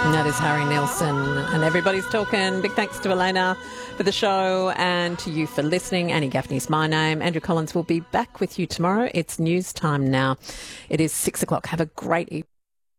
And that is Harry Nielsen. And everybody's talking. Big thanks to Elena for the show and to you for listening. Annie Gaffney's my name. Andrew Collins will be back with you tomorrow. It's news time now. It is 6 o'clock. Have a great evening.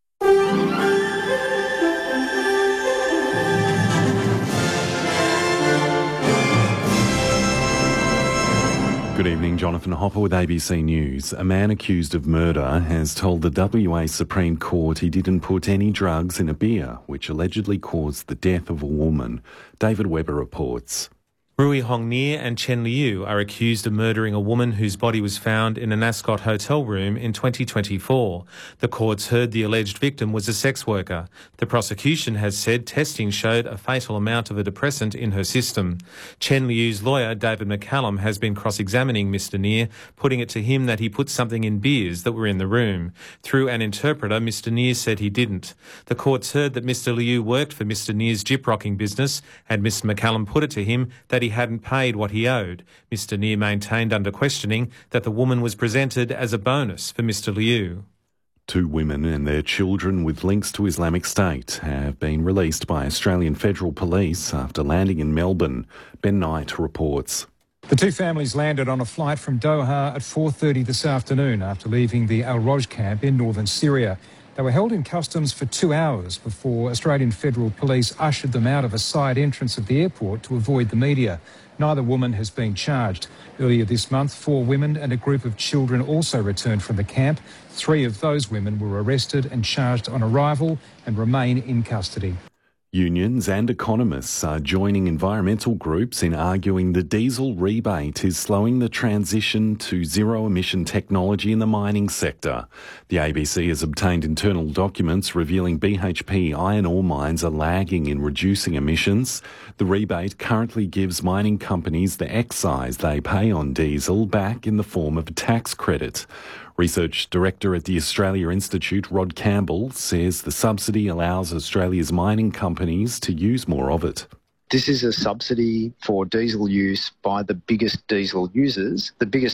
Good evening, Jonathan Hopper with ABC News. A man accused of murder has told the WA Supreme Court he didn't put any drugs in a beer, which allegedly caused the death of a woman. David Webber reports. Rui Hongnier and Chen Liu are accused of murdering a woman whose body was found in an Ascot hotel room in 2024. The courts heard the alleged victim was a sex worker. The prosecution has said testing showed a fatal amount of a depressant in her system. Chen Liu's lawyer, David McCallum, has been cross-examining Mr. Neer, putting it to him that he put something in beers that were in the room. Through an interpreter, Mr. Neer said he didn't. The courts heard that Mr. Liu worked for Mr. Neer's gyprocking business, and Mr. McCallum put it to him that he hadn't paid what he owed. Mr. Neer maintained under questioning that the woman was presented as a bonus for Mr. Liu. 2 women and their children with links to Islamic State have been released by Australian Federal Police after landing in Melbourne. Ben Knight reports. The 2 families landed on a flight from Doha at 4:30 this afternoon after leaving the Al Roj camp in northern Syria. They were held in customs for 2 hours before Australian Federal Police ushered them out of a side entrance of the airport to avoid the media. Neither woman has been charged. Earlier this month, 4 women and a group of children also returned from the camp. 3 of those women were arrested and charged on arrival and remain in custody. Unions and economists are joining environmental groups in arguing the diesel rebate is slowing the transition to zero-emission technology in the mining sector. The ABC has obtained internal documents revealing BHP iron ore mines are lagging in reducing emissions. The rebate currently gives mining companies the excise they pay on diesel back in the form of a tax credit. Research Director at the Australia Institute, Rod Campbell, says the subsidy allows Australia's mining companies to use more of it. This is a subsidy for diesel use by the biggest diesel users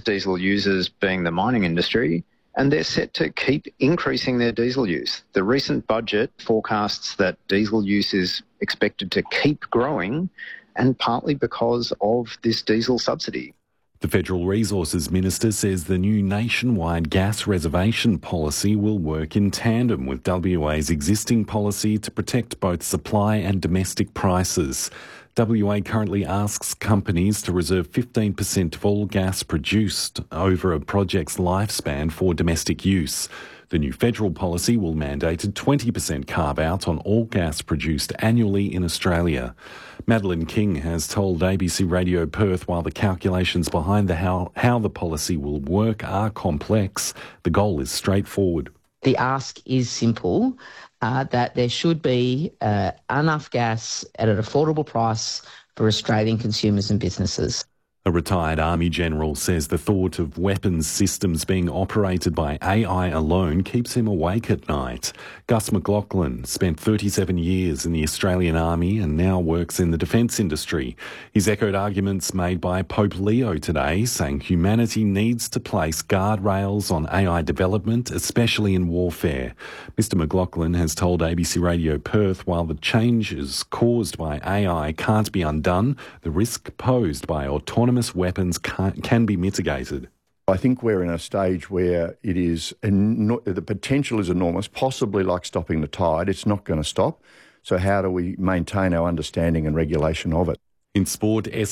being the mining industry, and they're set to keep increasing their diesel use. The recent budget forecasts that diesel use is expected to keep growing, and partly because of this diesel subsidy. The Federal Resources Minister says the new nationwide gas reservation policy will work in tandem with WA's existing policy to protect both supply and domestic prices. WA currently asks companies to reserve 15% of all gas produced over a project's lifespan for domestic use. The new federal policy will mandate a 20% carve-out on all gas produced annually in Australia. Madeleine King has told ABC Radio Perth while the calculations behind how the policy will work are complex, the goal is straightforward. The ask is simple, that there should be enough gas at an affordable price for Australian consumers and businesses. A retired Army general says the thought of weapons systems being operated by AI alone keeps him awake at night. Gus McLaughlin spent 37 years in the Australian Army and now works in the defence industry. He's echoed arguments made by Pope Leo today, saying humanity needs to place guardrails on AI development, especially in warfare. Mr McLaughlin has told ABC Radio Perth while the changes caused by AI can't be undone, the risk posed by autonomous weapons can be mitigated. I think we're in a stage where it is the potential is enormous, possibly like stopping the tide. It's not going to stop. So how do we maintain our understanding and regulation of it? In sport,